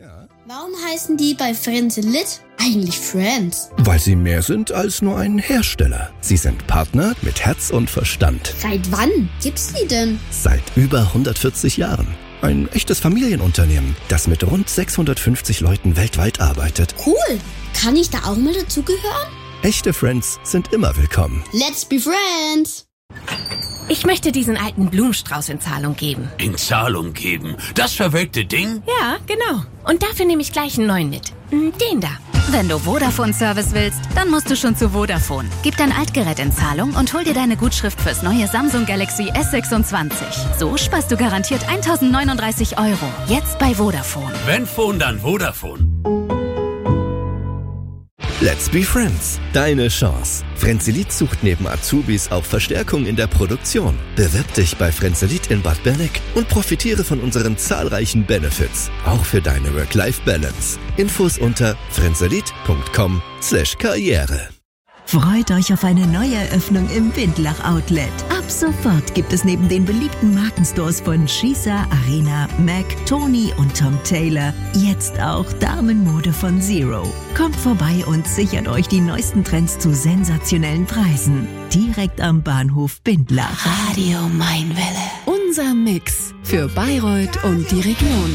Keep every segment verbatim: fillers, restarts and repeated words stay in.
Ja. Warum heißen die bei Frenzelit eigentlich Friends? Weil sie mehr sind als nur ein Hersteller. Sie sind Partner mit Herz und Verstand. Seit wann gibt's die denn? Seit über hundertvierzig Jahren. Ein echtes Familienunternehmen, das mit rund sechshundertfünfzig Leuten weltweit arbeitet. Cool. Kann ich da auch mal dazugehören? Echte Friends sind immer willkommen. Let's be friends. Ich möchte diesen alten Blumenstrauß in Zahlung geben. In Zahlung geben? Das verwelkte Ding? Ja, genau. Und dafür nehme ich gleich einen neuen mit. Den da. Wenn du Vodafone-Service willst, dann musst du schon zu Vodafone. Gib dein Altgerät in Zahlung und hol dir deine Gutschrift fürs neue Samsung Galaxy S sechsundzwanzig. So sparst du garantiert tausendneununddreißig Euro. Jetzt bei Vodafone. Wenn Phone, dann Vodafone. Let's be friends. Deine Chance. Frenzelit sucht neben Azubis auch Verstärkung in der Produktion. Bewirb dich bei Frenzelit in Bad Berneck und profitiere von unseren zahlreichen Benefits. Auch für deine Work-Life-Balance. Infos unter frenzelit punkt com slash karriere. Freut euch auf eine neue Eröffnung im Bindlach Outlet. Ab sofort gibt es neben den beliebten Markenstores von Schießer, Arena, Mac, Tony und Tom Taylor jetzt auch Damenmode von Zero. Kommt vorbei und sichert euch die neuesten Trends zu sensationellen Preisen. Direkt am Bahnhof Bindlach. Radio Mainwelle. Unser Mix für Bayreuth und die Region.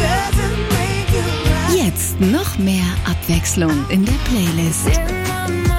Jetzt noch mehr Abwechslung in der Playlist.